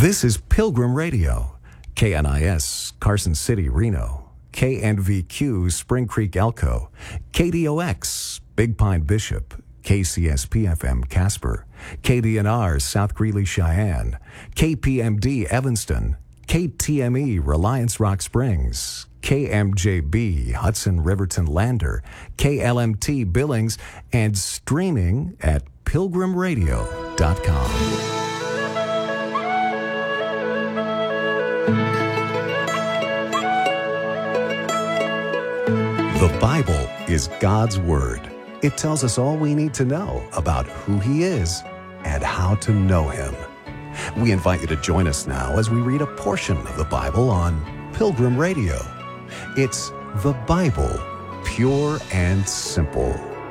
This is Pilgrim Radio, KNIS, Carson City, Reno, KNVQ, Spring Creek, Elko, KDOX, Big Pine, Bishop, KCSP-FM, Casper, KDNR, South Greeley, Cheyenne, KPMD, Evanston, KTME, Reliance Rock Springs, KMJB, Hudson Riverton Lander, KLMT Billings, and streaming at pilgrimradio.com. The Bible is God's Word. It tells us all we need to know about who He is and how to know Him. We invite you to join us now as we read a portion of the Bible on Pilgrim Radio. It's the Bible, pure and simple.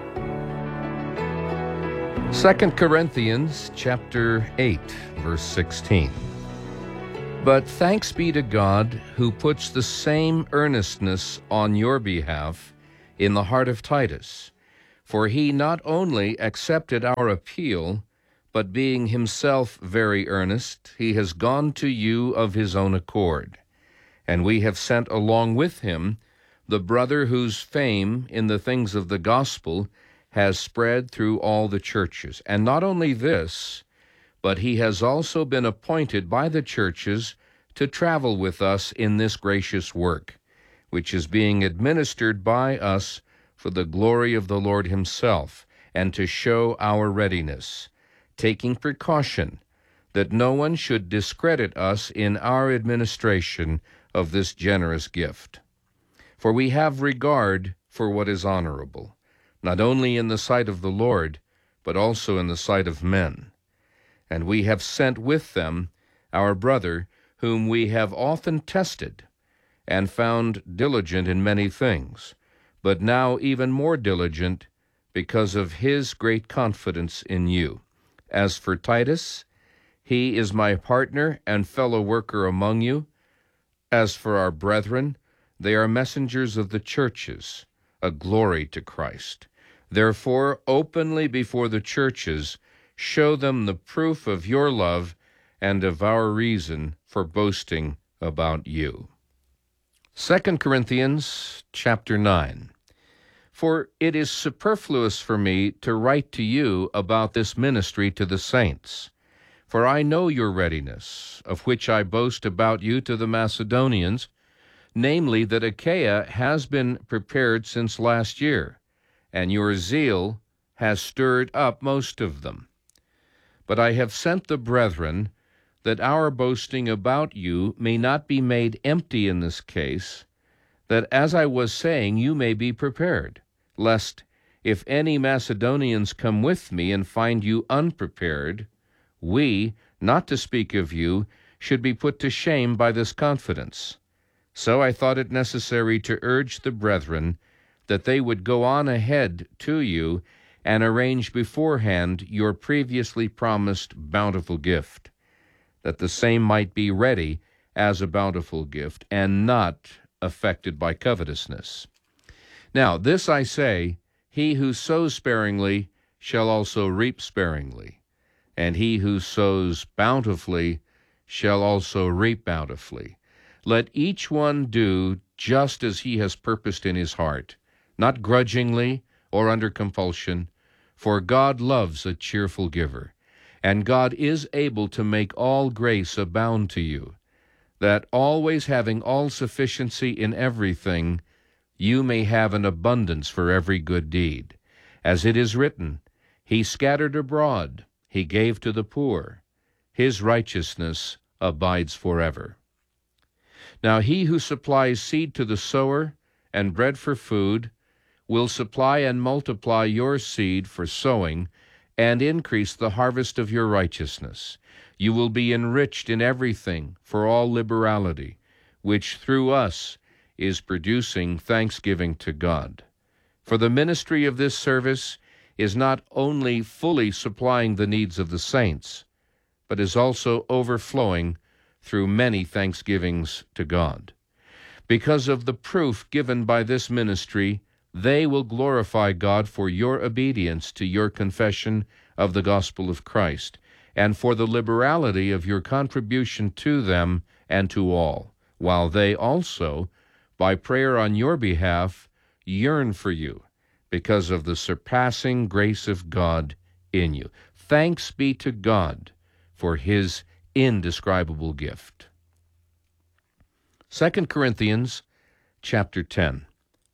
2 Corinthians chapter 8, verse 16. But thanks be to God, who puts the same earnestness on your behalf in the heart of Titus. For he not only accepted our appeal, but being himself very earnest, he has gone to you of his own accord. And we have sent along with him the brother whose fame in the things of the gospel has spread through all the churches. And not only this, but he has also been appointed by the churches to travel with us in this gracious work, which is being administered by us for the glory of the Lord himself, and to show our readiness, taking precaution that no one should discredit us in our administration of this generous gift. For we have regard for what is honorable, not only in the sight of the Lord, but also in the sight of men. And we have sent with them our brother, whom we have often tested, and found diligent in many things, but now even more diligent because of his great confidence in you. As for Titus, he is my partner and fellow worker among you. As for our brethren, they are messengers of the churches, a glory to Christ. Therefore, openly before the churches, show them the proof of your love and of our reason for boasting about you. 2 Corinthians chapter 9. For it is superfluous for me to write to you about this ministry to the saints. For I know your readiness, of which I boast about you to the Macedonians, namely that Achaia has been prepared since last year, and your zeal has stirred up most of them. But I have sent the brethren, that our boasting about you may not be made empty in this case, that as I was saying, you may be prepared, lest, if any Macedonians come with me and find you unprepared, we, not to speak of you, should be put to shame by this confidence. So I thought it necessary to urge the brethren that they would go on ahead to you and arrange beforehand your previously promised bountiful gift, that the same might be ready as a bountiful gift, and not affected by covetousness. Now this I say, he who sows sparingly shall also reap sparingly, and he who sows bountifully shall also reap bountifully. Let each one do just as he has purposed in his heart, not grudgingly or under compulsion, for God loves a cheerful giver. And God is able to make all grace abound to you, that always having all sufficiency in everything, you may have an abundance for every good deed. As it is written, He scattered abroad, He gave to the poor. His righteousness abides forever. Now he who supplies seed to the sower and bread for food will supply and multiply your seed for sowing, and increase the harvest of your righteousness. You will be enriched in everything for all liberality, which through us is producing thanksgiving to God. For the ministry of this service is not only fully supplying the needs of the saints, but is also overflowing through many thanksgivings to God. Because of the proof given by this ministry, they will glorify God for your obedience to your confession of the gospel of Christ, and for the liberality of your contribution to them and to all, while they also, by prayer on your behalf, yearn for you, because of the surpassing grace of God in you. Thanks be to God for his indescribable gift. 2 Corinthians chapter 10.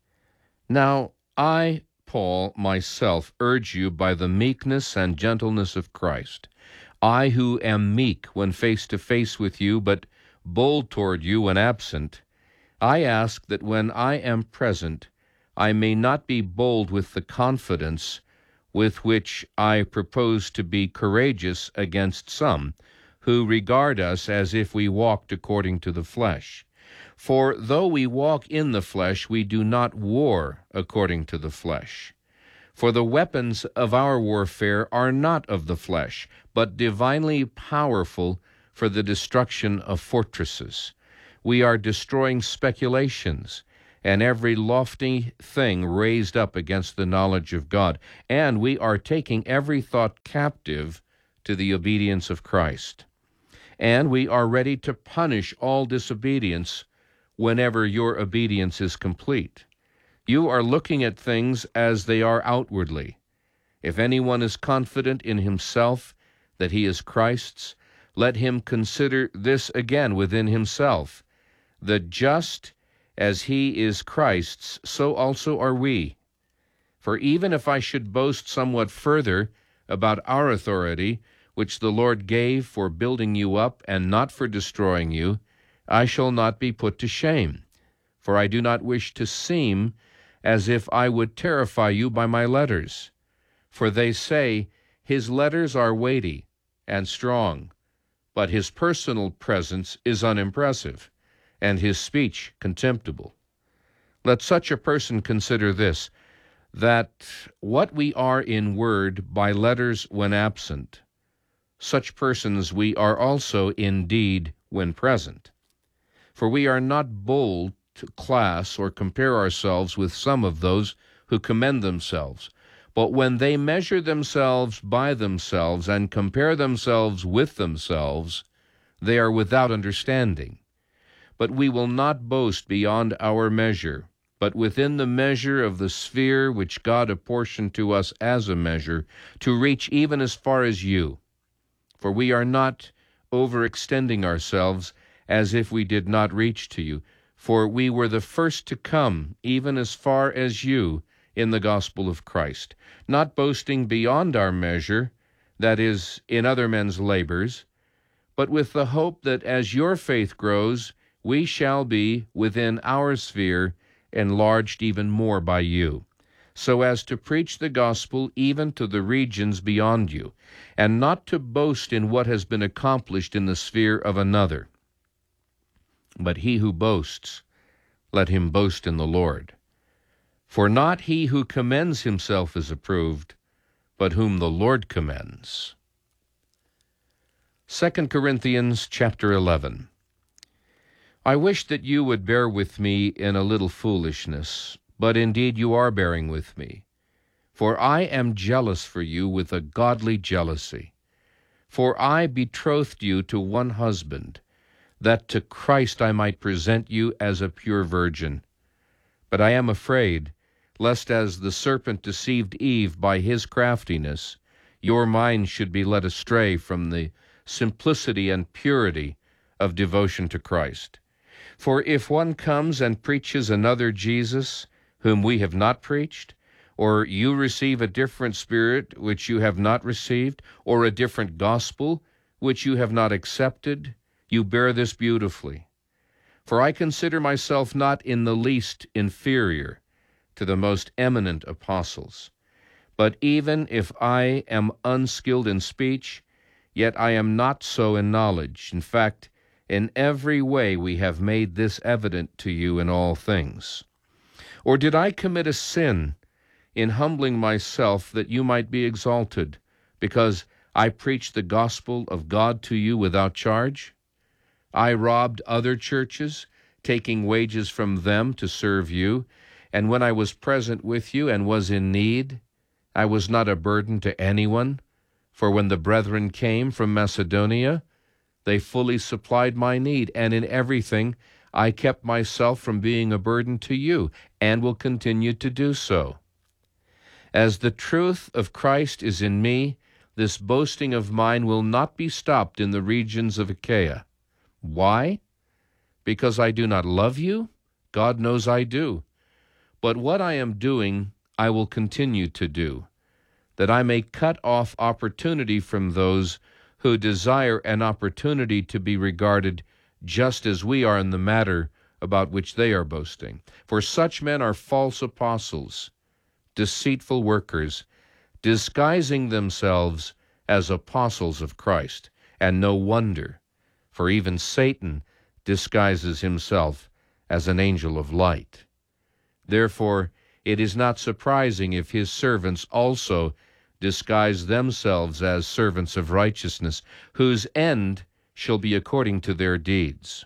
Now I, Paul, myself urge you by the meekness and gentleness of Christ, I who am meek when face to face with you, but bold toward you when absent, I ask that when I am present, I may not be bold with the confidence with which I propose to be courageous against some, who regard us as if we walked according to the flesh. For though we walk in the flesh, we do not war according to the flesh. For the weapons of our warfare are not of the flesh, but divinely powerful for the destruction of fortresses. We are destroying speculations and every lofty thing raised up against the knowledge of God, and we are taking every thought captive to the obedience of Christ. And we are ready to punish all disobedience whenever your obedience is complete. You are looking at things as they are outwardly. If anyone is confident in himself that he is Christ's, let him consider this again within himself, that just as he is Christ's, so also are we. For even if I should boast somewhat further about our authority, which the Lord gave for building you up and not for destroying you, I shall not be put to shame. For I do not wish to seem as if I would terrify you by my letters. For they say, his letters are weighty and strong, but his personal presence is unimpressive, and his speech contemptible. Let such a person consider this, that what we are in word by letters when absent, such persons we are also in deed when present. For we are not bold to class or compare ourselves with some of those who commend themselves, but when they measure themselves by themselves and compare themselves with themselves, they are without understanding. But we will not boast beyond our measure, but within the measure of the sphere which God apportioned to us as a measure, to reach even as far as you. For we are not overextending ourselves as if we did not reach to you, for we were the first to come, even as far as you, in the gospel of Christ, not boasting beyond our measure, that is, in other men's labors, but with the hope that as your faith grows, we shall be, within our sphere, enlarged even more by you, so as to preach the gospel even to the regions beyond you, and not to boast in what has been accomplished in the sphere of another. But he who boasts, let him boast in the Lord. For not he who commends himself is approved, but whom the Lord commends. 2 Corinthians chapter 11. I wish that you would bear with me in a little foolishness, but indeed you are bearing with me. For I am jealous for you with a godly jealousy. For I betrothed you to one husband, that to Christ I might present you as a pure virgin. But I am afraid, lest as the serpent deceived Eve by his craftiness, your mind should be led astray from the simplicity and purity of devotion to Christ. For if one comes and preaches another Jesus, whom we have not preached, or you receive a different spirit which you have not received, or a different gospel which you have not accepted, you bear this beautifully. For I consider myself not in the least inferior to the most eminent apostles. But even if I am unskilled in speech, yet I am not so in knowledge. In fact, in every way we have made this evident to you in all things. Or did I commit a sin in humbling myself that you might be exalted, because I preached the gospel of God to you without charge? I robbed other churches, taking wages from them to serve you, and when I was present with you and was in need, I was not a burden to anyone, For when the brethren came from Macedonia, they fully supplied my need, and in everything I kept myself from being a burden to you, and will continue to do so. As the truth of Christ is in me, this boasting of mine will not be stopped in the regions of Achaia. Why? Because I do not love you? God knows I do. But what I am doing, I will continue to do, that I may cut off opportunity from those who desire an opportunity to be regarded just as we are in the matter about which they are boasting. For such men are false apostles, deceitful workers, disguising themselves as apostles of Christ. And no wonder, for even Satan disguises himself as an angel of light. Therefore, it is not surprising if his servants also disguise themselves as servants of righteousness, whose end shall be according to their deeds.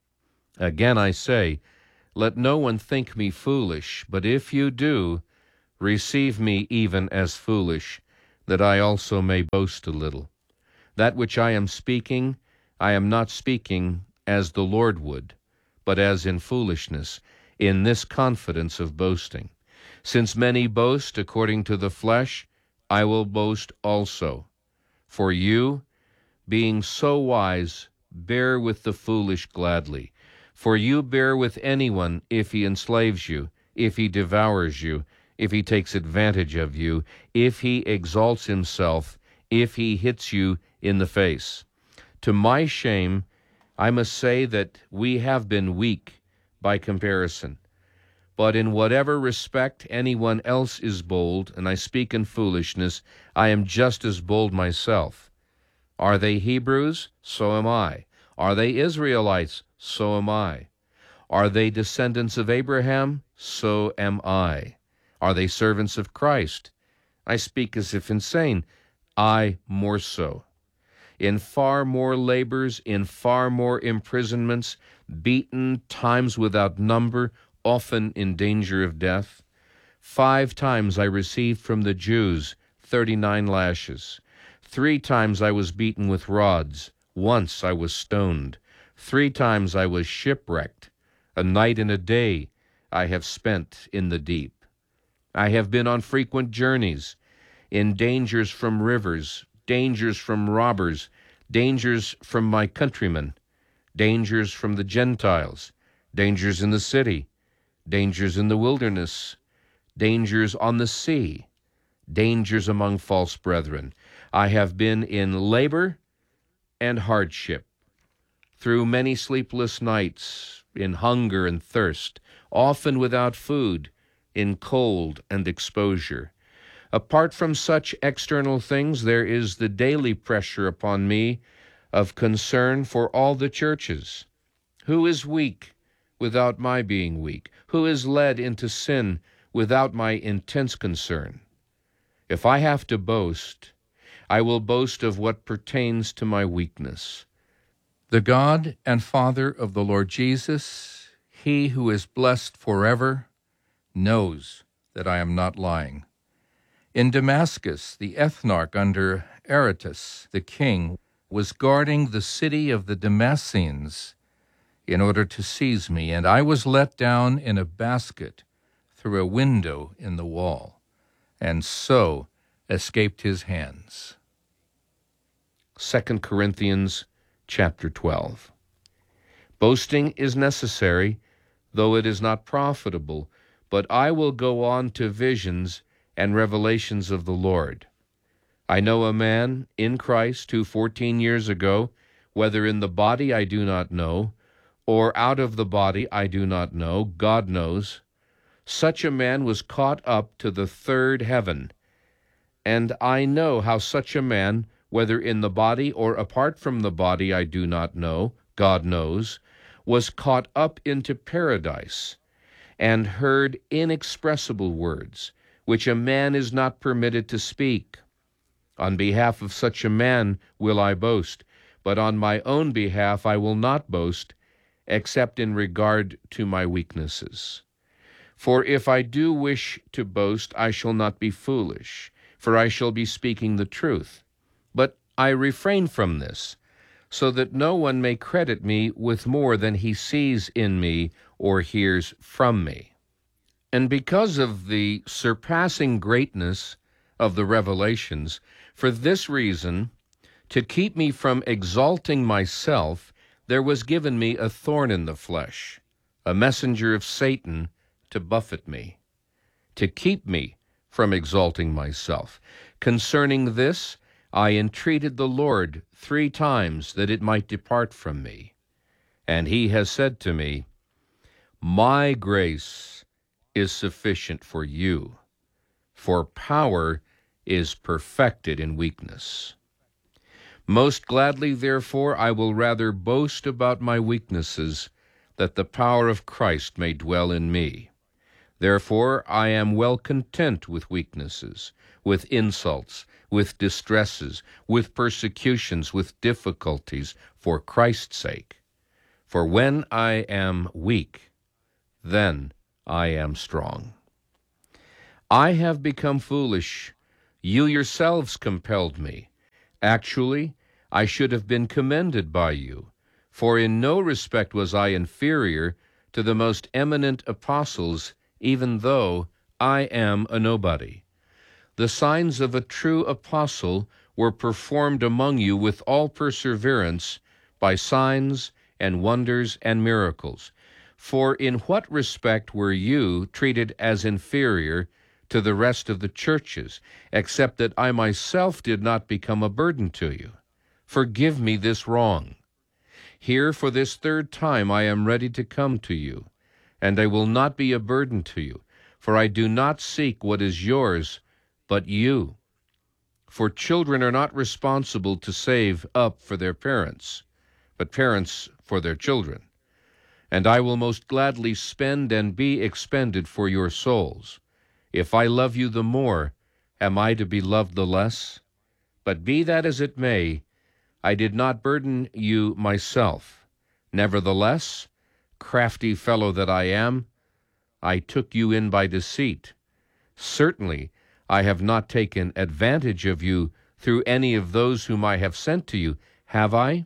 Again I say, let no one think me foolish, but if you do, receive me even as foolish, that I also may boast a little. That which I am speaking, I am not speaking as the Lord would, but as in foolishness, in this confidence of boasting. Since many boast according to the flesh, I will boast also. For you, being so wise, bear with the foolish gladly. For you bear with anyone if he enslaves you, if he devours you, if he takes advantage of you, if he exalts himself, if he hits you in the face. To my shame, I must say that we have been weak by comparison. But in whatever respect anyone else is bold, and I speak in foolishness, I am just as bold myself. Are they Hebrews? So am I. Are they Israelites? So am I. Are they descendants of Abraham? So am I. Are they servants of Christ? I speak as if insane. I more so. In far more labors, in far more imprisonments, beaten times without number, often in danger of death. 5 times I received from the Jews 39 lashes. 3 times I was beaten with rods. Once I was stoned. 3 times I was shipwrecked. A night and a day I have spent in the deep. I have been on frequent journeys, in dangers from rivers, dangers from robbers, dangers from my countrymen, dangers from the Gentiles, dangers in the city, dangers in the wilderness, dangers on the sea, dangers among false brethren. I have been in labor and hardship, through many sleepless nights, in hunger and thirst, often without food, in cold and exposure. Apart from such external things, there is the daily pressure upon me of concern for all the churches. Who is weak without my being weak? Who is led into sin without my intense concern? If I have to boast, I will boast of what pertains to my weakness. The God and Father of the Lord Jesus, he who is blessed forever, knows that I am not lying. In Damascus, the ethnarch under Aretas, the king, was guarding the city of the Damascenes in order to seize me, and I was let down in a basket through a window in the wall, and so escaped his hands. 2 Corinthians chapter 12. Boasting is necessary, though it is not profitable, but I will go on to visions and revelations of the Lord. I know a man in Christ who 14 years ago, whether in the body I do not know, or out of the body I do not know, God knows, such a man was caught up to the 3rd heaven. And I know how such a man, whether in the body or apart from the body I do not know, God knows, was caught up into paradise, and heard inexpressible words, which a man is not permitted to speak. On behalf of such a man will I boast, but on my own behalf I will not boast, except in regard to my weaknesses. For if I do wish to boast, I shall not be foolish, for I shall be speaking the truth. But I refrain from this, so that no one may credit me with more than he sees in me or hears from me. And because of the surpassing greatness of the revelations, for this reason, to keep me from exalting myself, there was given me a thorn in the flesh, a messenger of Satan to buffet me, to keep me from exalting myself. Concerning this, I entreated the Lord 3 times that it might depart from me. And he has said to me, My grace is sufficient for you, for power is perfected in weakness. Most gladly, therefore, I will rather boast about my weaknesses, that the power of Christ may dwell in me. Therefore I am well content with weaknesses, with insults, with distresses, with persecutions, with difficulties, for Christ's sake. For when I am weak, then I am strong. I have become foolish. You yourselves compelled me. Actually, I should have been commended by you, for in no respect was I inferior to the most eminent apostles, even though I am a nobody. The signs of a true apostle were performed among you with all perseverance by signs and wonders and miracles. For in what respect were you treated as inferior to the rest of the churches, except that I myself did not become a burden to you? Forgive me this wrong. Here for this 3rd time I am ready to come to you, and I will not be a burden to you, for I do not seek what is yours, but you. For children are not responsible to save up for their parents, but parents for their children. And I will most gladly spend and be expended for your souls. If I love you the more, am I to be loved the less? But be that as it may, I did not burden you myself. Nevertheless, crafty fellow that I am, I took you in by deceit. Certainly, I have not taken advantage of you through any of those whom I have sent to you, have I?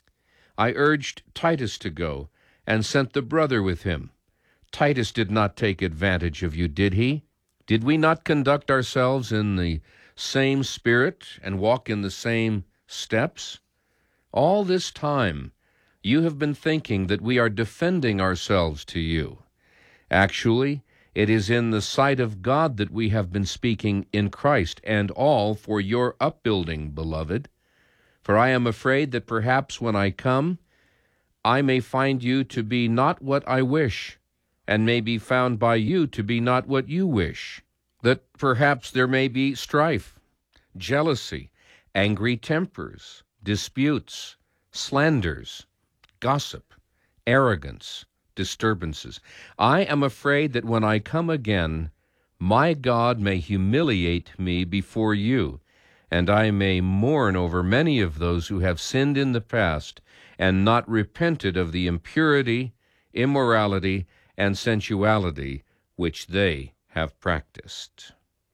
I urged Titus to go, and sent the brother with him. Titus did not take advantage of you, did he? Did we not conduct ourselves in the same spirit and walk in the same steps? All this time, you have been thinking that we are defending ourselves to you. Actually, it is in the sight of God that we have been speaking in Christ, and all for your upbuilding, beloved. For I am afraid that perhaps when I come, I may find you to be not what I wish, and may be found by you to be not what you wish, that perhaps there may be strife, jealousy, angry tempers, disputes, slanders, gossip, arrogance, disturbances. I am afraid that when I come again, my God may humiliate me before you, and I may mourn over many of those who have sinned in the past and not repented of the impurity, immorality, and sensuality which they have practiced.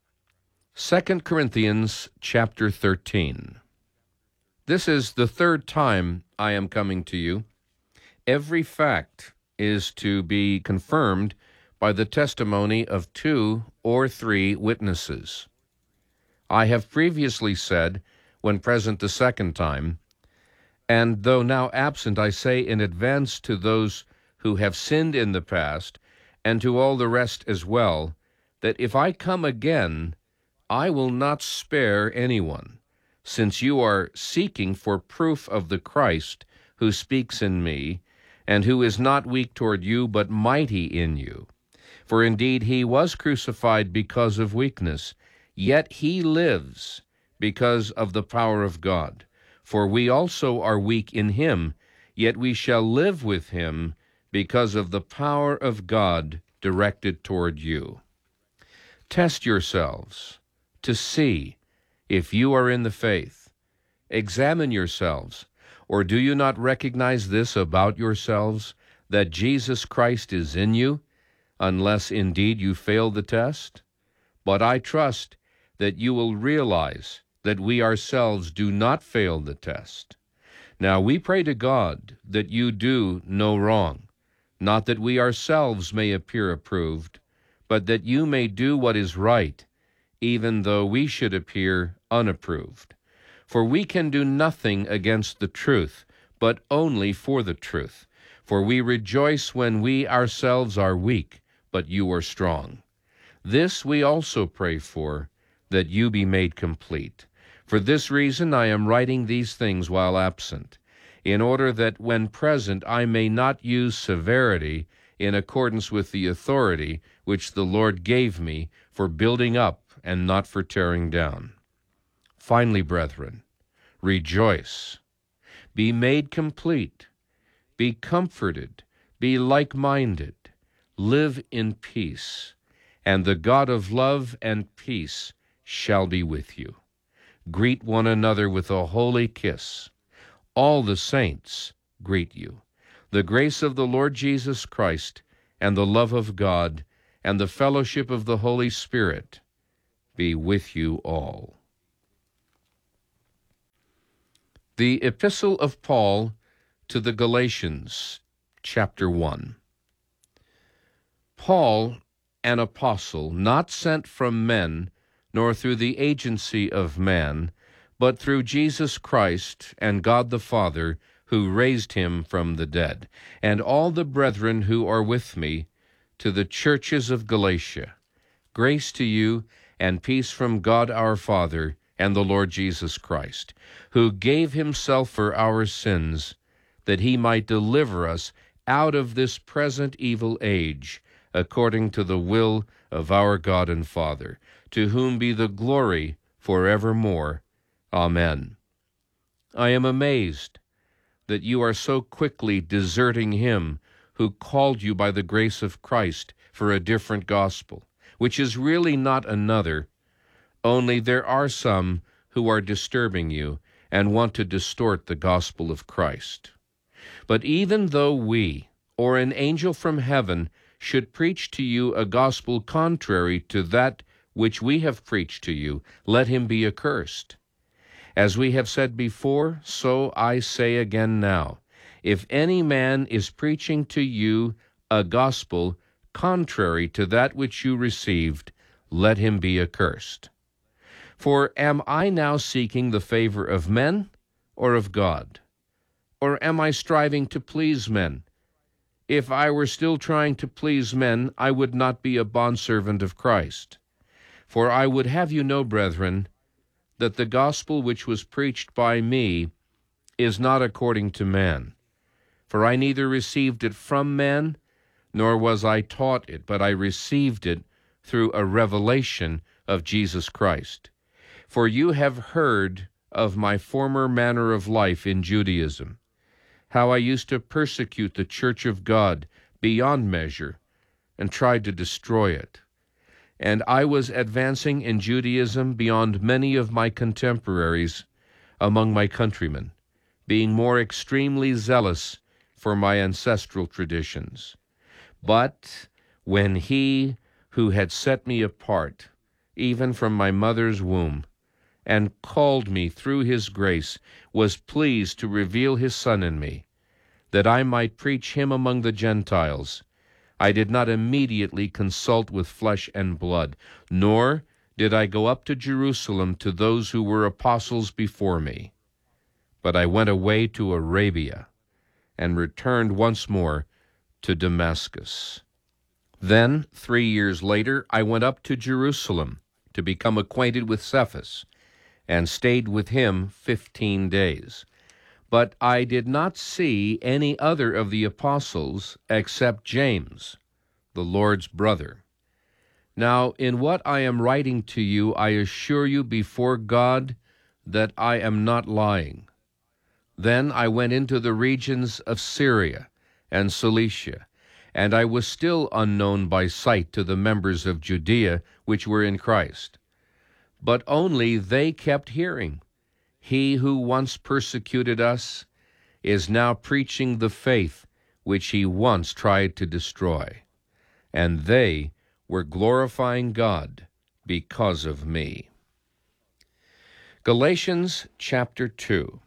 2 Corinthians chapter 13. This is the 3rd time I am coming to you. Every fact is to be confirmed by the testimony of 2 or 3 witnesses. I have previously said, when present the 2nd time, and though now absent, I say in advance to those who have sinned in the past, and to all the rest as well, that if I come again, I will not spare anyone, since you are seeking for proof of the Christ who speaks in me, and who is not weak toward you, but mighty in you. For indeed he was crucified because of weakness, yet he lives because of the power of God. For we also are weak in him, yet we shall live with him because of the power of God directed toward you. Test yourselves to see if you are in the faith. Examine yourselves, or do you not recognize this about yourselves, that Jesus Christ is in you, unless indeed you fail the test? But I trust that you will realize that we ourselves do not fail the test. Now we pray to God that you do no wrong, not that we ourselves may appear approved, but that you may do what is right, even though we should appear unapproved. For we can do nothing against the truth, but only for the truth. For we rejoice when we ourselves are weak, but you are strong. This we also pray for, that you be made complete. For this reason I am writing these things while absent, in order that when present I may not use severity in accordance with the authority which the Lord gave me for building up and not for tearing down. Finally, brethren, rejoice, be made complete, be comforted, be like-minded, live in peace, and the God of love and peace shall be with you. Greet one another with a holy kiss. All the saints greet you. The grace of the Lord Jesus Christ, and the love of God, and the fellowship of the Holy Spirit be with you all. The Epistle of Paul to the Galatians, chapter 1. Paul, an apostle, not sent from men, nor through the agency of man, but through Jesus Christ and God the Father, who raised him from the dead, and all the brethren who are with me, to the churches of Galatia. Grace to you and peace from God our Father and the Lord Jesus Christ, who gave himself for our sins, that he might deliver us out of this present evil age, according to the will of our God and Father, to whom be the glory forevermore. Amen. I am amazed that you are so quickly deserting him who called you by the grace of Christ for a different gospel, which is really not another, only there are some who are disturbing you and want to distort the gospel of Christ. But even though we, or an angel from heaven, should preach to you a gospel contrary to that which we have preached to you, let him be accursed. As we have said before, so I say again now, if any man is preaching to you a gospel contrary to that which you received, let him be accursed. For am I now seeking the favor of men or of God? Or am I striving to please men? If I were still trying to please men, I would not be a bondservant of Christ. For I would have you know, brethren, that the gospel which was preached by me is not according to man. For I neither received it from man, nor was I taught it, but I received it through a revelation of Jesus Christ. For you have heard of my former manner of life in Judaism, how I used to persecute the church of God beyond measure and tried to destroy it. And I was advancing in Judaism beyond many of my contemporaries among my countrymen, being more extremely zealous for my ancestral traditions. But when he who had set me apart, even from my mother's womb, and called me through his grace, was pleased to reveal his Son in me, that I might preach him among the Gentiles, I did not immediately consult with flesh and blood, nor did I go up to Jerusalem to those who were apostles before me. But I went away to Arabia, and returned once more to Damascus. Then, 3 years later, I went up to Jerusalem to become acquainted with Cephas, and stayed with him 15 days. But I did not see any other of the apostles except James, the Lord's brother. Now, in what I am writing to you, I assure you before God that I am not lying. Then I went into the regions of Syria and Cilicia, and I was still unknown by sight to the members of Judea which were in Christ. But only they kept hearing, "He who once persecuted us is now preaching the faith which he once tried to destroy." And they were glorifying God because of me. Galatians chapter 2.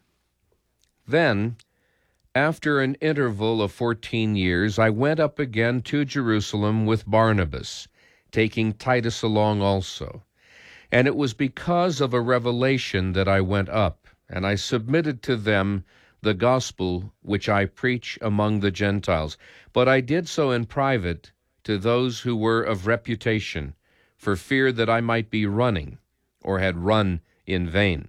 Then, after an interval of 14 years, I went up again to Jerusalem with Barnabas, taking Titus along also. And it was because of a revelation that I went up, and I submitted to them the gospel which I preach among the Gentiles. But I did so in private to those who were of reputation, for fear that I might be running, or had run in vain.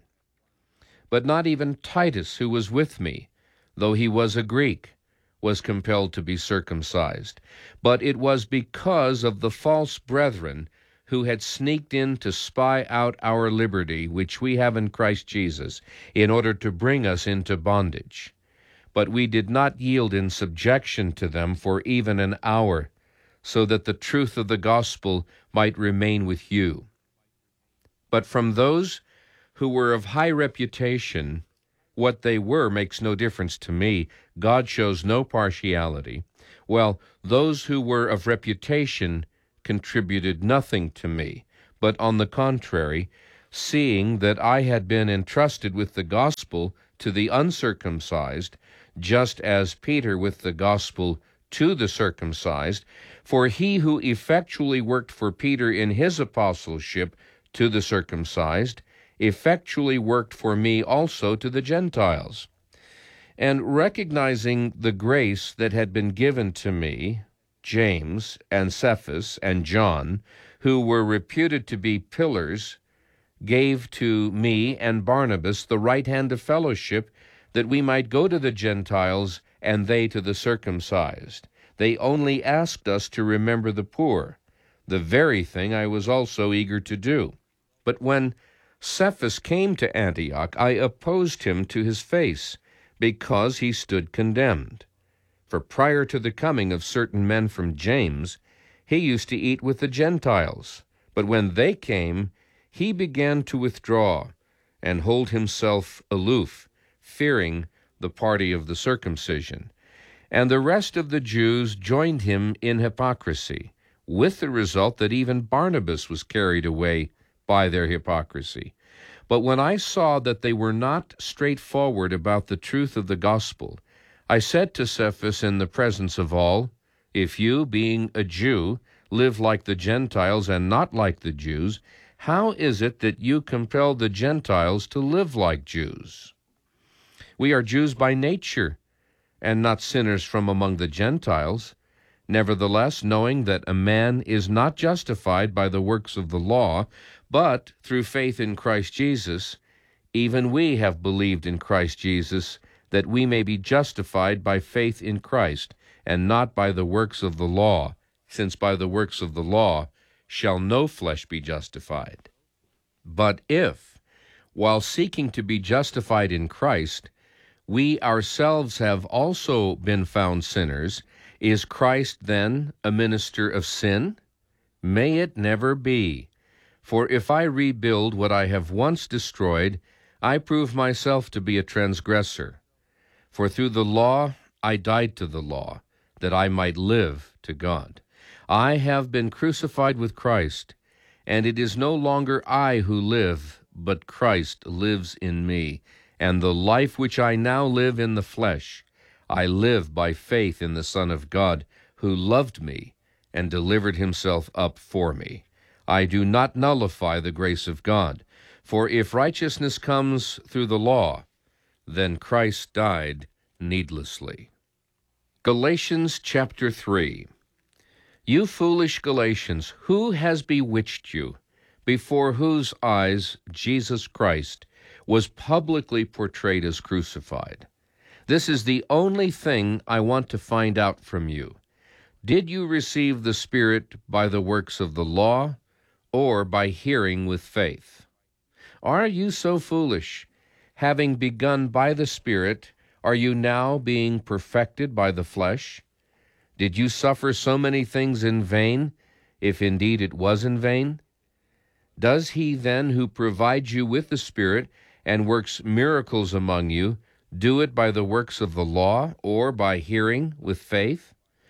But not even Titus, who was with me, though he was a Greek, was compelled to be circumcised. But it was because of the false brethren who had sneaked in to spy out our liberty, which we have in Christ Jesus, in order to bring us into bondage. But we did not yield in subjection to them for even an hour, so that the truth of the gospel might remain with you. But from those who were of high reputation, what they were makes no difference to me. God shows no partiality. Well, those who were of reputation contributed nothing to me, but on the contrary, seeing that I had been entrusted with the gospel to the uncircumcised, just as Peter with the gospel to the circumcised, for he who effectually worked for Peter in his apostleship to the circumcised, effectually worked for me also to the Gentiles. And recognizing the grace that had been given to me, James and Cephas and John, who were reputed to be pillars, gave to me and Barnabas the right hand of fellowship, that we might go to the Gentiles and they to the circumcised. They only asked us to remember the poor, the very thing I was also eager to do. But when Cephas came to Antioch, I opposed him to his face, because he stood condemned. For prior to the coming of certain men from James, he used to eat with the Gentiles. But when they came, he began to withdraw and hold himself aloof, fearing the party of the circumcision. And the rest of the Jews joined him in hypocrisy, with the result that even Barnabas was carried away by their hypocrisy. But when I saw that they were not straightforward about the truth of the gospel, I said to Cephas in the presence of all, "If you, being a Jew, live like the Gentiles and not like the Jews, how is it that you compel the Gentiles to live like Jews? We are Jews by nature, and not sinners from among the Gentiles. Nevertheless, knowing that a man is not justified by the works of the law, but through faith in Christ Jesus, even we have believed in Christ Jesus, that we may be justified by faith in Christ, and not by the works of the law, since by the works of the law shall no flesh be justified. But if, while seeking to be justified in Christ, we ourselves have also been found sinners, is Christ then a minister of sin? May it never be. For if I rebuild what I have once destroyed, I prove myself to be a transgressor. For through the law I died to the law, that I might live to God. I have been crucified with Christ, and it is no longer I who live, but Christ lives in me. And the life which I now live in the flesh, I live by faith in the Son of God, who loved me and delivered himself up for me. I do not nullify the grace of God, for if righteousness comes through the law, then Christ died needlessly. Galatians chapter 3. You foolish Galatians, who has bewitched you, before whose eyes Jesus Christ was publicly portrayed as crucified? This is the only thing I want to find out from you. Did you receive the Spirit by the works of the law, or by hearing with faith? Are you so foolish? Having begun by the Spirit, are you now being perfected by the flesh? Did you suffer so many things in vain, if indeed it was in vain? Does he then who provides you with the Spirit and works miracles among you do it by the works of the law, or by hearing with faith?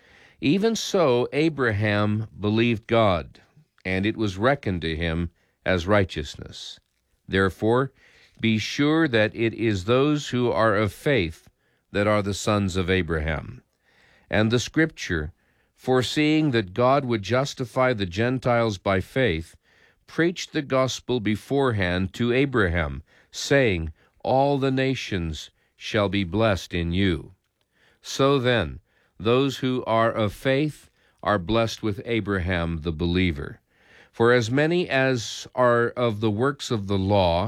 Even so Abraham believed God, and it was reckoned to him as righteousness. Therefore, be sure that it is those who are of faith that are the sons of Abraham. And the Scripture, foreseeing that God would justify the Gentiles by faith, preached the gospel beforehand to Abraham, saying, All the nations shall be blessed in you. So then, those who are of faith are blessed with Abraham the believer. For as many as are of the works of the law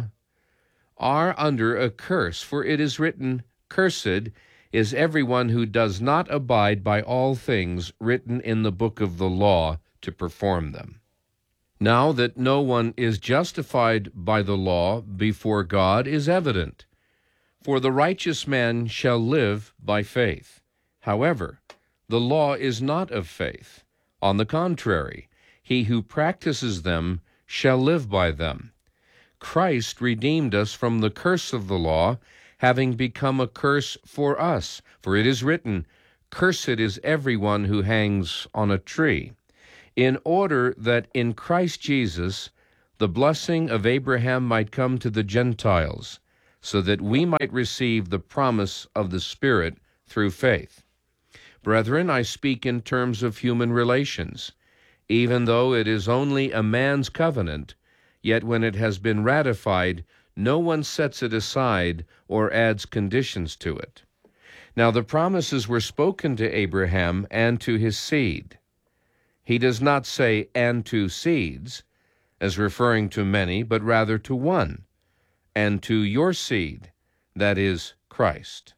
are under a curse, for it is written, Cursed is everyone who does not abide by all things written in the book of the law to perform them. Now that no one is justified by the law before God is evident, for the righteous man shall live by faith. However, the law is not of faith. On the contrary, he who practices them shall live by them. Christ redeemed us from the curse of the law, having become a curse for us. For it is written, Cursed is everyone who hangs on a tree, in order that in Christ Jesus the blessing of Abraham might come to the Gentiles, so that we might receive the promise of the Spirit through faith. Brethren, I speak in terms of human relations. Even though it is only a man's covenant, yet when it has been ratified, no one sets it aside or adds conditions to it. Now the promises were spoken to Abraham and to his seed. He does not say, and to seeds, as referring to many, but rather to one, and to your seed, that is, Christ.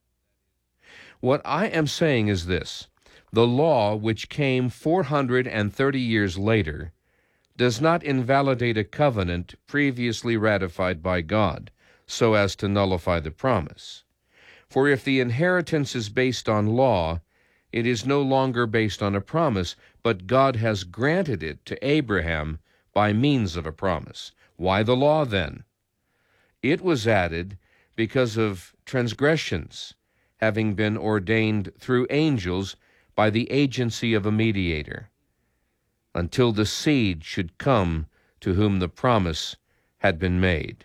What I am saying is this: the law, which came 430 years later, does not invalidate a covenant previously ratified by God, so as to nullify the promise. For if the inheritance is based on law, it is no longer based on a promise, but God has granted it to Abraham by means of a promise. Why the law, then? It was added because of transgressions, having been ordained through angels by the agency of a mediator, until the seed should come to whom the promise had been made.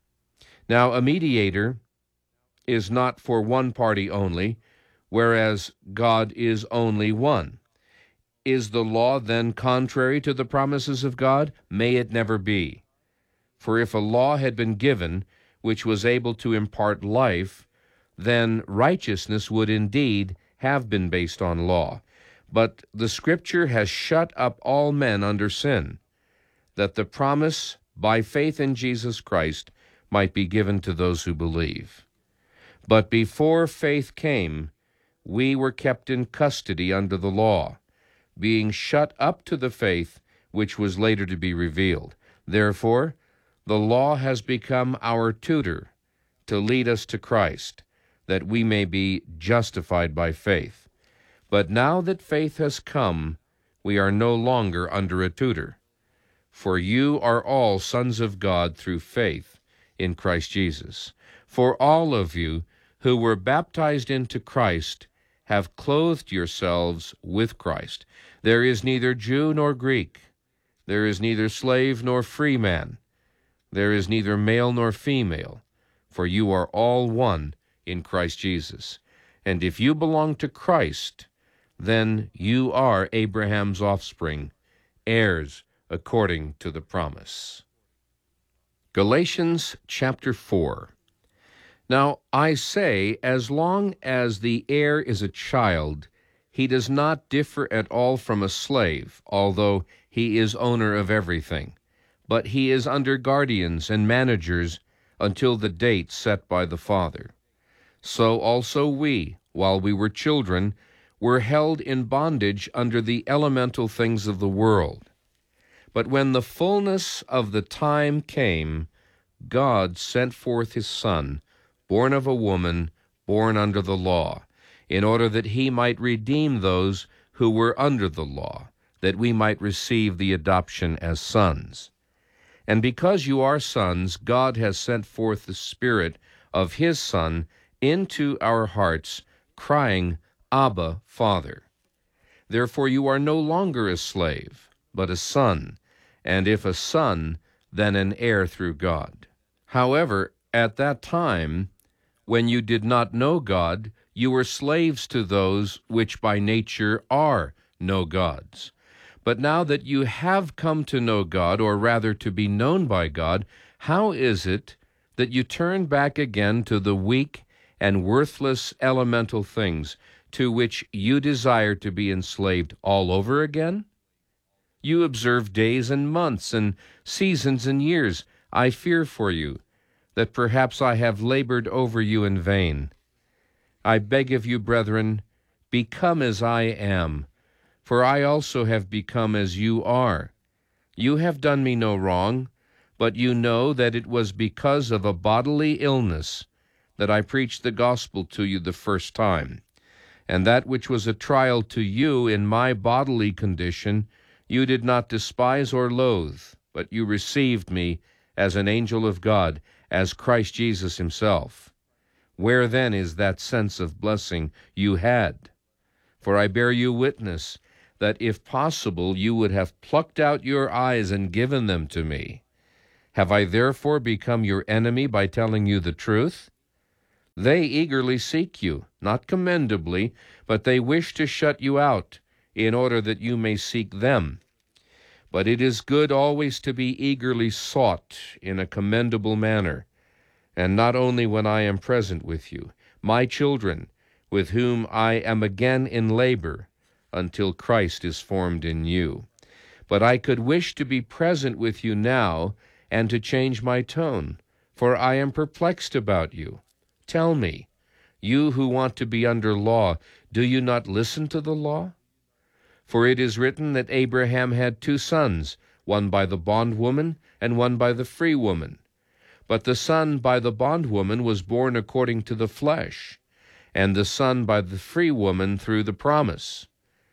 Now, a mediator is not for one party only, whereas God is only one. Is the law then contrary to the promises of God? May it never be. For if a law had been given which was able to impart life, then righteousness would indeed have been based on law. But the Scripture has shut up all men under sin, that the promise by faith in Jesus Christ might be given to those who believe. But before faith came, we were kept in custody under the law, being shut up to the faith which was later to be revealed. Therefore, the law has become our tutor to lead us to Christ, that we may be justified by faith. But now that faith has come, we are no longer under a tutor. For you are all sons of God through faith in Christ Jesus. For all of you who were baptized into Christ have clothed yourselves with Christ. There is neither Jew nor Greek. There is neither slave nor free man. There is neither male nor female. For you are all one in Christ Jesus. And if you belong to Christ, then you are Abraham's offspring, heirs according to the promise. Galatians chapter 4. Now I say, as long as the heir is a child, he does not differ at all from a slave, although he is owner of everything. But he is under guardians and managers until the date set by the Father. So also we, while we were children, were held in bondage under the elemental things of the world. But when the fullness of the time came, God sent forth his Son, born of a woman, born under the law, in order that he might redeem those who were under the law, that we might receive the adoption as sons. And because you are sons, God has sent forth the Spirit of his Son into our hearts, crying, Abba, Father. Therefore you are no longer a slave, but a son, and if a son, then an heir through God. However, At that time, when you did not know God, you were slaves to those which by nature are no gods. But now that you have come to know God, or rather to be known by God, how is it that you turn back again to the weak and worthless elemental things to which you desire to be enslaved all over again? You observe days and months and seasons and years. I fear for you that perhaps I have labored over you in vain. I beg of you, brethren, become as I am, for I also have become as you are. You have done me no wrong, but you know that it was because of a bodily illness that I preached the gospel to you the first time. And that which was a trial to you in my bodily condition, you did not despise or loathe, but you received me as an angel of God, as Christ Jesus himself. Where then is that sense of blessing you had? For I bear you witness that if possible you would have plucked out your eyes and given them to me. Have I therefore become your enemy by telling you the truth? They eagerly seek you, not commendably, but they wish to shut you out, in order that you may seek them. But it is good always to be eagerly sought in a commendable manner, and not only when I am present with you, my children, with whom I am again in labor, until Christ is formed in you. But I could wish to be present with you now, and to change my tone, for I am perplexed about you. Tell me, you who want to be under law, do you not listen to the law? For it is written that Abraham had 2 sons, one by the bondwoman and one by the free woman. But the son by the bondwoman was born according to the flesh, and the son by the free woman through the promise.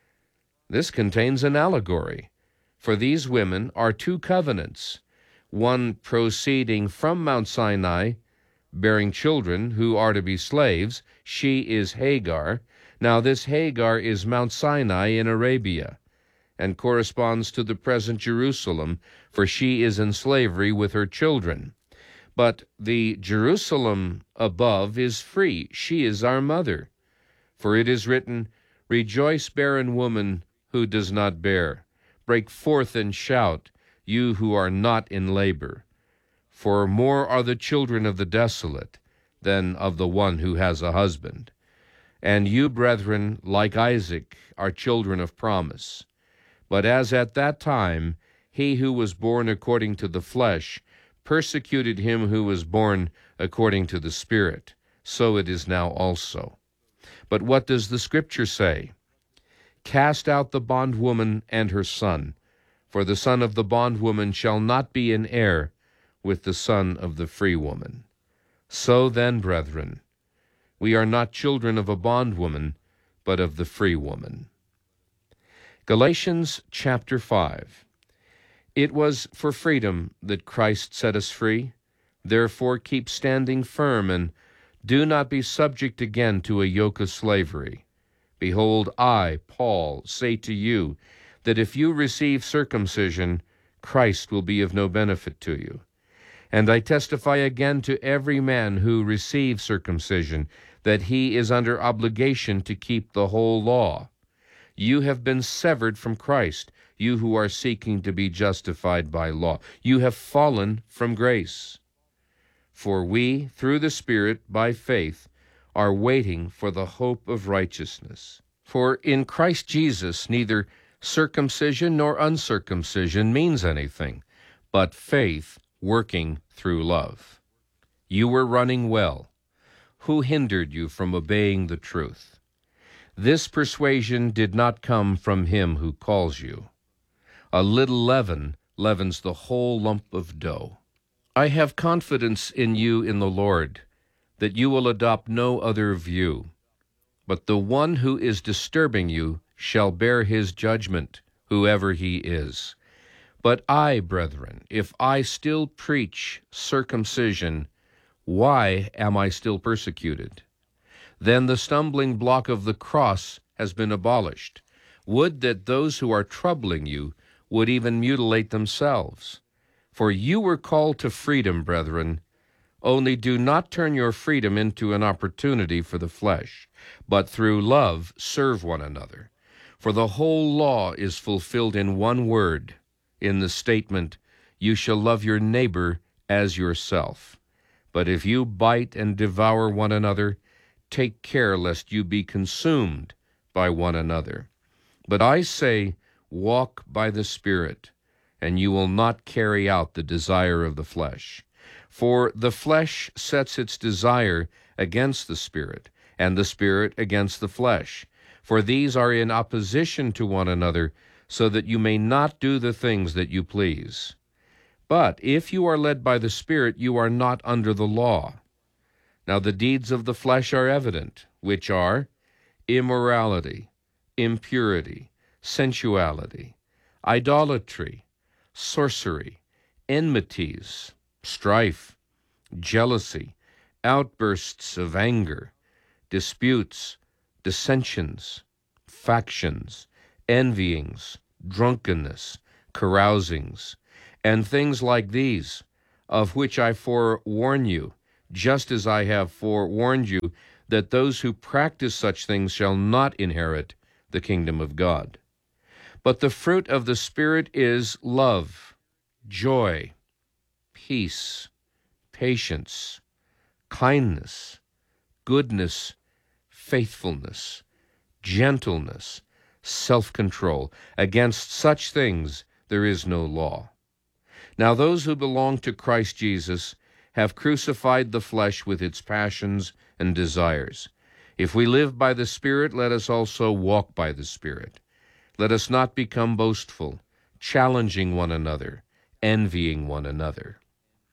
This contains an allegory, for these women are 2 covenants, one proceeding from Mount Sinai, bearing children who are to be slaves. She is Hagar. Now this Hagar is Mount Sinai in Arabia, and corresponds to the present Jerusalem, for she is in slavery with her children. But the Jerusalem above is free. She is our mother. For it is written, Rejoice, barren woman who does not bear. Break forth and shout, you who are not in labor. For more are the children of the desolate than of the one who has a husband. And you, brethren, like Isaac, are children of promise. But as at that time he who was born according to the flesh persecuted him who was born according to the Spirit, so it is now also. But what does the Scripture say? Cast out the bondwoman and her son, for the son of the bondwoman shall not be an heir with the son of the free woman. So then, brethren, we are not children of a bondwoman, but of the free woman. Galatians chapter 5. It was for freedom that Christ set us free. Therefore keep standing firm, and do not be subject again to a yoke of slavery. Behold, I, Paul, say to you, that if you receive circumcision, Christ will be of no benefit to you. And I testify again to every man who receives circumcision, that he is under obligation to keep the whole law. You have been severed from Christ, you who are seeking to be justified by law. You have fallen from grace. For we, through the Spirit, by faith, are waiting for the hope of righteousness. For in Christ Jesus neither circumcision nor uncircumcision means anything, but faith working through love. You were running well. Who hindered you from obeying the truth? This persuasion did not come from him who calls you. A little leaven leavens the whole lump of dough. I have confidence in you in the Lord, that you will adopt no other view. But the one who is disturbing you shall bear his judgment, whoever he is. But I, brethren, if I still preach circumcision, why am I still persecuted? Then the stumbling block of the cross has been abolished. Would that those who are troubling you would even mutilate themselves. For you were called to freedom, brethren. Only do not turn your freedom into an opportunity for the flesh, but through love serve one another. For the whole law is fulfilled in one word, in the statement, "You shall love your neighbor as yourself." But if you bite and devour one another, take care lest you be consumed by one another. But I say, walk by the Spirit, and you will not carry out the desire of the flesh. For the flesh sets its desire against the Spirit, and the Spirit against the flesh. For these are in opposition to one another, so that you may not do the things that you please. But if you are led by the Spirit, you are not under the law. Now the deeds of the flesh are evident, which are immorality, impurity, sensuality, idolatry, sorcery, enmities, strife, jealousy, outbursts of anger, disputes, dissensions, factions, envyings, drunkenness, carousings, and things like these, of which I forewarn you, just as I have forewarned you, that those who practice such things shall not inherit the kingdom of God. But the fruit of the Spirit is love, joy, peace, patience, kindness, goodness, faithfulness, gentleness, self-control. Against such things there is no law. Now those who belong to Christ Jesus have crucified the flesh with its passions and desires. If we live by the Spirit, let us also walk by the Spirit. Let us not become boastful, challenging one another, envying one another.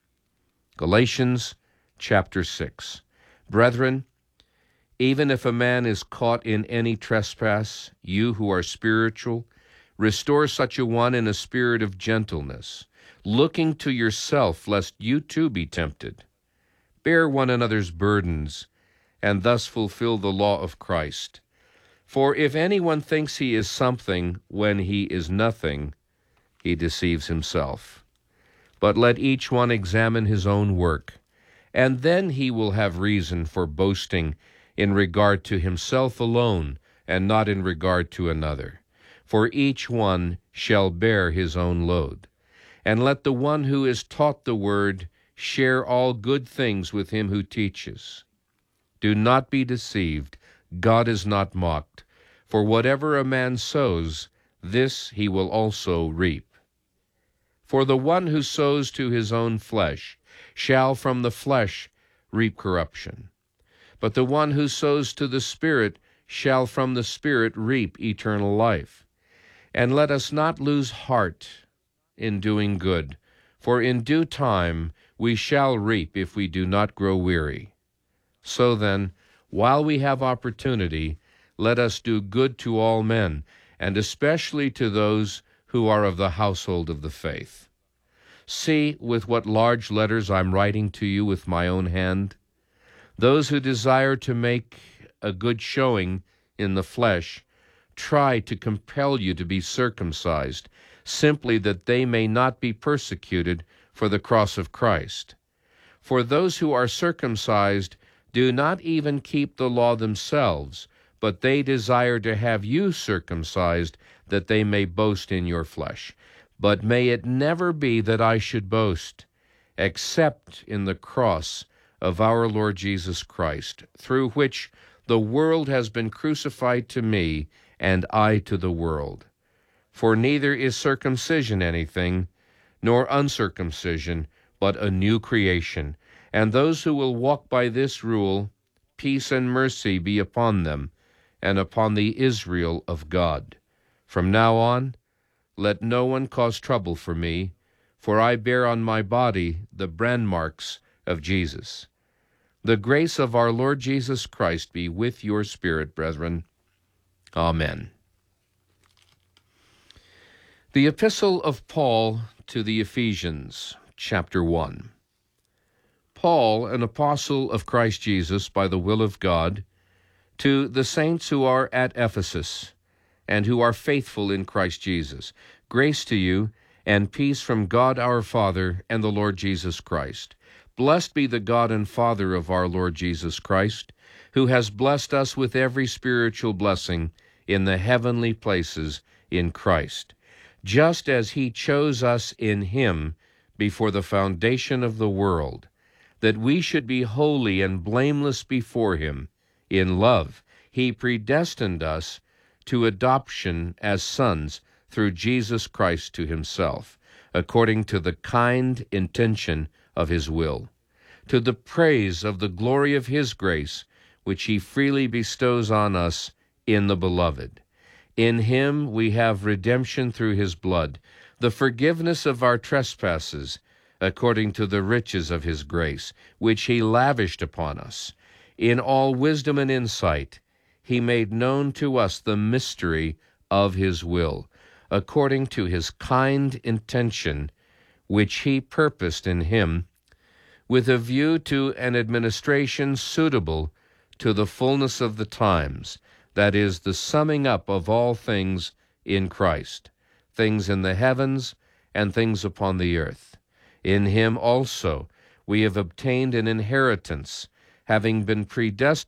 Galatians chapter 6. Brethren, even if a man is caught in any trespass, you who are spiritual, restore such a one in a spirit of gentleness, looking to yourself, lest you too be tempted. Bear one another's burdens, and thus fulfill the law of Christ. For if anyone thinks he is something when he is nothing, he deceives himself. But let each one examine his own work, and then he will have reason for boasting in regard to himself alone, and not in regard to another. For each one shall bear his own load. And let the one who is taught the word share all good things with him who teaches. Do not be deceived, God is not mocked. For whatever a man sows, this he will also reap. For the one who sows to his own flesh shall from the flesh reap corruption. But the one who sows to the Spirit shall from the Spirit reap eternal life. And let us not lose heart in doing good, for in due time we shall reap if we do not grow weary. So then, while we have opportunity, let us do good to all men, and especially to those who are of the household of the faith. See with what large letters I'm writing to you with my own hand. Those who desire to make a good showing in the flesh try to compel you to be circumcised, simply that they may not be persecuted for the cross of Christ. For those who are circumcised do not even keep the law themselves, but they desire to have you circumcised, that they may boast in your flesh. But may it never be that I should boast, except in the cross of our Lord Jesus Christ, through which the world has been crucified to me, and I to the world. For neither is circumcision anything, nor uncircumcision, but a new creation. And those who will walk by this rule, peace and mercy be upon them, and upon the Israel of God. From now on, let no one cause trouble for me, for I bear on my body the brand marks of Jesus. The grace of our Lord Jesus Christ be with your spirit, brethren. Amen. The Epistle of Paul to the Ephesians, chapter 1. Paul, an apostle of Christ Jesus by the will of God, to the saints who are at Ephesus, and who are faithful in Christ Jesus, grace to you, and peace from God our Father and the Lord Jesus Christ. Blessed be the God and Father of our Lord Jesus Christ, who has blessed us with every spiritual blessing in the heavenly places in Christ, just as he chose us in him before the foundation of the world, that we should be holy and blameless before him. In love, he predestined us to adoption as sons through Jesus Christ to himself, according to the kind intention of his will, to the praise of the glory of his grace, which he freely bestows on us in the Beloved. In him we have redemption through his blood, the forgiveness of our trespasses, according to the riches of his grace, which he lavished upon us. In all wisdom and insight, he made known to us the mystery of his will, according to his kind intention, which he purposed in him, with a view to an administration suitable to the fullness of the times, that is, the summing up of all things in Christ, things in the heavens and things upon the earth. In him also we have obtained an inheritance, having been predestined